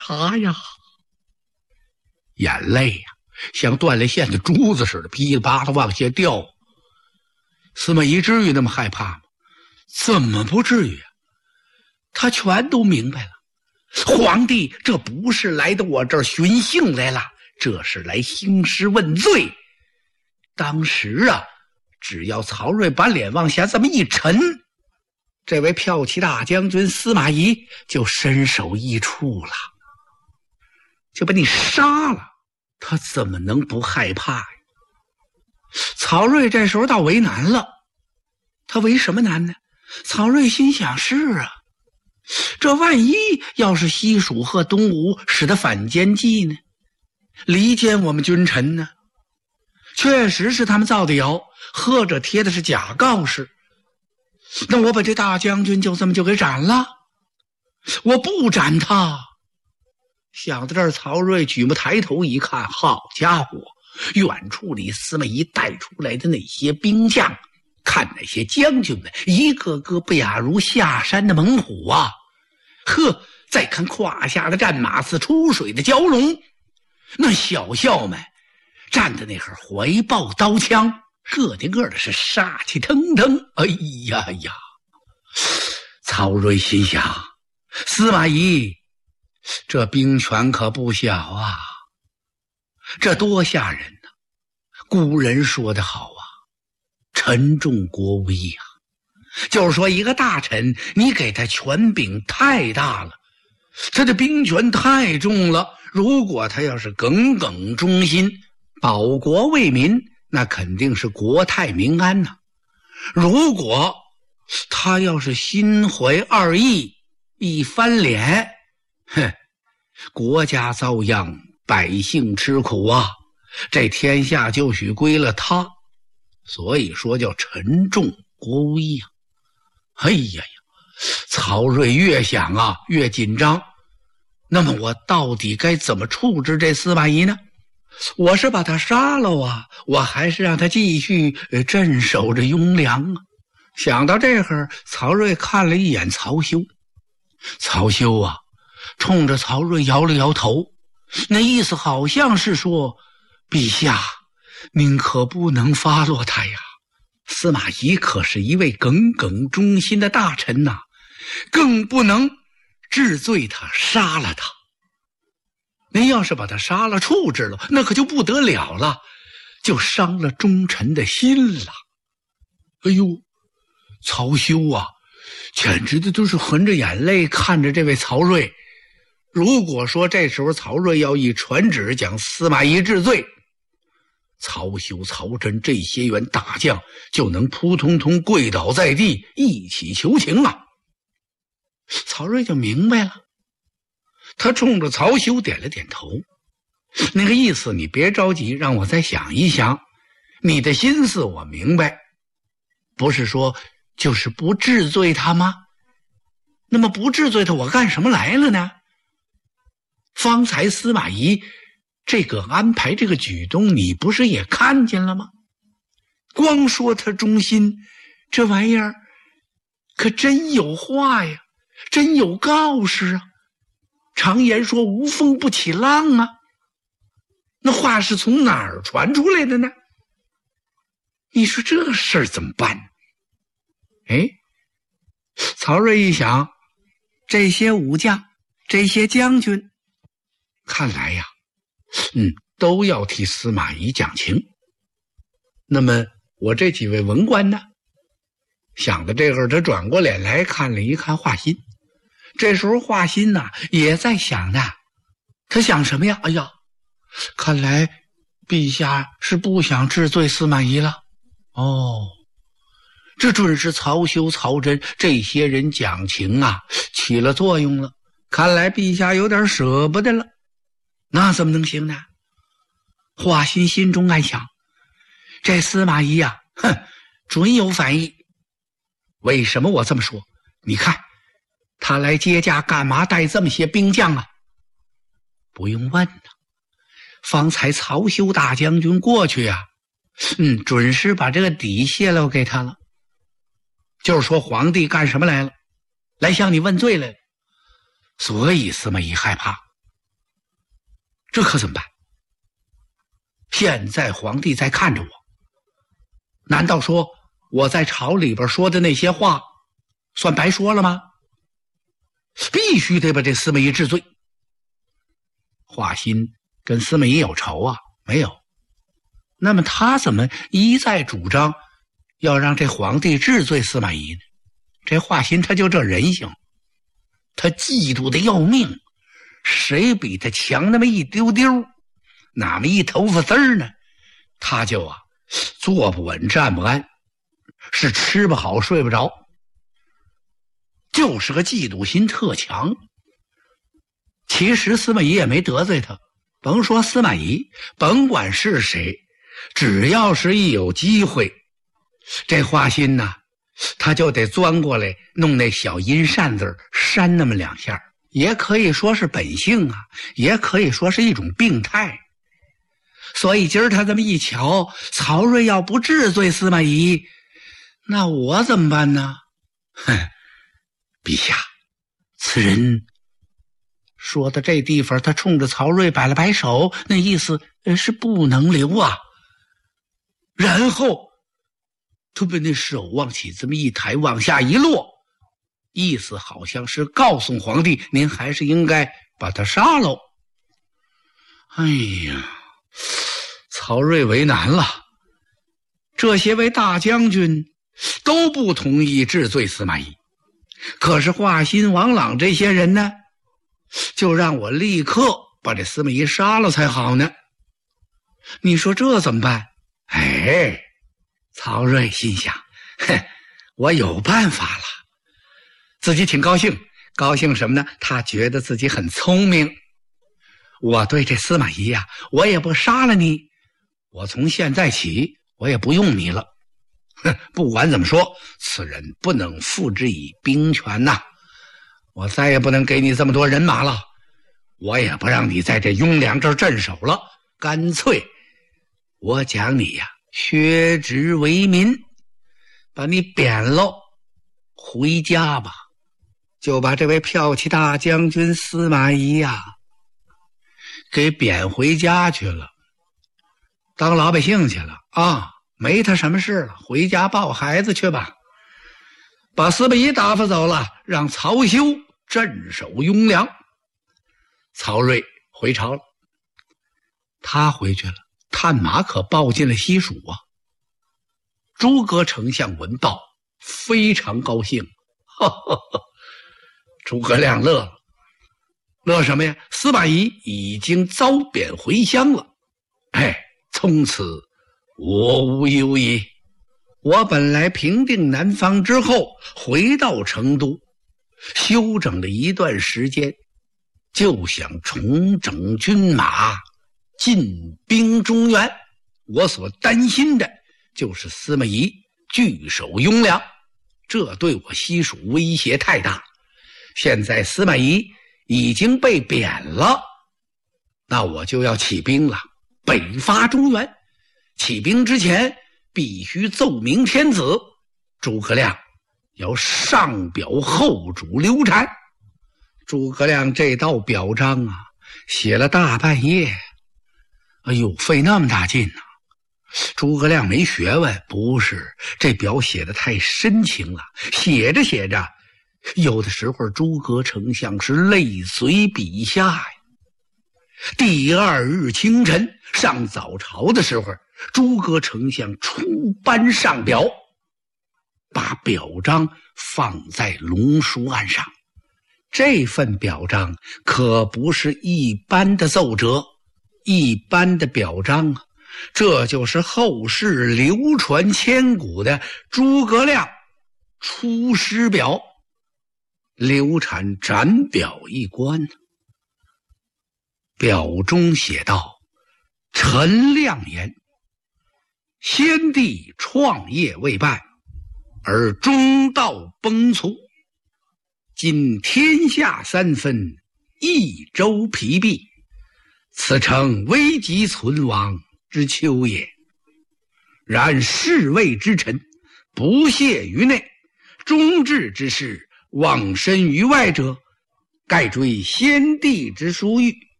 他呀，眼泪呀，像断了线的珠子似的，噼里啪啦往下掉。司马懿至于那么害怕吗？怎么不至于啊？他全都明白了。皇帝这不是来到我这儿寻衅来了，这是来兴师问罪。当时啊，只要曹睿把脸往下这么一沉，这位骠骑大将军司马懿就身首异处了，就把你杀了，他怎么能不害怕呀？曹睿这时候倒为难了，他为什么难呢？曹睿心想，是啊，这万一要是西蜀和东吴使得反间计呢，离间我们君臣呢？确实是他们造的谣，或者贴的是假告示，那我把这大将军就这么就给斩了，我不斩他。想到这儿，曹睿举目抬头一看，好家伙，远处里司马懿带出来的那些兵将，看那些将军们一个个不亚如下山的猛虎啊！呵，再看胯下的战马似出水的蛟龙，那小校们站在那儿怀抱刀枪，个顶个的是杀气腾腾。哎呀呀！曹睿心想，司马懿这兵权可不小啊，这多吓人呢！古人说得好啊，臣重国威啊，就是说一个大臣你给他权柄太大了，他的兵权太重了，如果他要是耿耿忠心，保国为民，那肯定是国泰民安呐。如果他要是心怀二意，一翻脸，哼，国家遭殃，百姓吃苦啊，这天下就许归了他。所以说叫臣重国威啊。哎呀呀，曹睿越想啊越紧张，那么我到底该怎么处置这司马懿呢？我是把他杀了啊，我还是让他继续镇守着雍凉啊？想到这会儿，曹睿看了一眼曹休，曹休啊冲着曹睿摇了摇头，那意思好像是说，陛下您可不能发落他呀，司马懿可是一位耿耿忠心的大臣呐，更不能治罪他，杀了他。您要是把他杀了处置了，那可就不得了了，就伤了忠臣的心了。哎呦，曹休啊简直的都是含着眼泪看着这位曹睿。如果说这时候曹睿要一传旨将司马懿治罪，曹休、曹真这些员大将就能扑通通跪倒在地，一起求情啊。曹睿就明白了，他冲着曹休点了点头，那个意思你别着急，让我再想一想，你的心思我明白，不是说就是不治罪他吗？那么不治罪他我干什么来了呢？方才司马懿这个安排，这个举动你不是也看见了吗？光说他忠心，这玩意儿可真有话呀，真有告示啊。常言说无风不起浪啊，那话是从哪儿传出来的呢？你说这事儿怎么办呢？哎，曹睿一想，这些武将，这些将军，看来呀，都要替司马懿讲情。那么我这几位文官呢？想到这会儿，他转过脸来看了一看华歆。这时候华歆呢也在想呢，他想什么呀？哎呀，看来陛下是不想治罪司马懿了。哦，这准是曹休、曹真这些人讲情啊起了作用了，看来陛下有点舍不得了。那怎么能行呢？华歆心中暗想，这司马懿啊，准有反意。为什么我这么说？你看他来接驾干嘛带这么些兵将啊？不用问了，方才曹休大将军过去啊，准是把这个底泄露给他了，就是说皇帝干什么来了，来向你问罪来了。所以司马懿害怕， 这可怎么办？现在皇帝在看着我，难道说我在朝里边说的那些话算白说了吗？必须得把这司马懿治罪。华歆跟司马懿有仇啊？没有。那么他怎么一再主张要让这皇帝治罪司马懿呢？这华歆他就这人性，他嫉妒的要命，谁比他强那么一丢丢，那么一头发丝呢，他就坐不稳站不安，是吃不好睡不着，就是个嫉妒心特强。其实司马懿也没得罪他，甭说司马懿，甭管是谁，只要是一有机会，这华歆呢，他就得钻过来弄那小阴扇子扇那么两下，也可以说是本性啊，也可以说是一种病态。所以今儿他这么一瞧，曹睿要不治罪司马懿，那我怎么办呢？陛下，此人说到这地方，他冲着曹睿摆了摆手，那意思是不能留啊。然后他把那手往起这么一抬，往下一落，意思好像是告诉皇帝，您还是应该把他杀喽。哎呀，曹睿为难了，这些位大将军都不同意治罪司马懿，可是华歆、王朗这些人呢，就让我立刻把这司马懿杀了才好呢。你说这怎么办？曹睿心想，我有办法了，自己挺高兴。高兴什么呢？他觉得自己很聪明。我对这司马懿呀，我也不杀了你，我从现在起我也不用你了。不管怎么说，此人不能付之以兵权呐，我再也不能给你这么多人马了，我也不让你在这雍凉这儿镇守了，干脆我讲你呀，削职为民，把你贬了，回家吧。就把这位骠骑大将军司马懿呀，给贬回家去了，当老百姓去了啊，没他什么事了，回家抱孩子去吧。把司马懿打发走了，让曹休镇守雍凉。曹睿回朝了，他回去了，探马可抱进了西蜀啊。诸葛丞相闻报，非常高兴。诸葛亮乐了，乐什么呀？司马懿已经遭贬回乡了，从此我无忧矣。我本来平定南方之后，回到成都，休整了一段时间，就想重整军马，进兵中原。我所担心的就是司马懿据守雍凉，这对我西蜀威胁太大。现在司马懿已经被贬了，那我就要起兵了，北伐中原。起兵之前必须奏明天子，诸葛亮要上表后主刘禅。诸葛亮这道表彰啊，写了大半夜，哎呦，费那么大劲啊。诸葛亮没学问，不是，这表写的太深情了，写着写着，有的时候诸葛丞相是泪随笔下呀。第二日清晨上早朝的时候，诸葛丞相出班上表，把表彰放在龙书案上。这份表彰可不是一般的奏折，一般的表彰啊，这就是后世流传千古的诸葛亮出师表。刘禅斩表一观，表中写道：臣亮言，先帝创业未半，而中道崩殂，今天下三分，益州疲弊，此诚危急存亡之秋也。然侍卫之臣不懈于内，忠志之士忘身于外者，盖追先帝之殊遇，